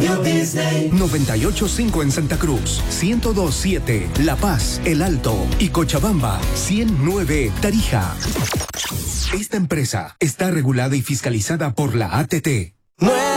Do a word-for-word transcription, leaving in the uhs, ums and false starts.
Radio Disney. noventa y ocho punto cinco en Santa Cruz, ciento dos punto siete La Paz, El Alto y Cochabamba, ciento nueve Tarija. Esta empresa está regulada y fiscalizada por la A T T.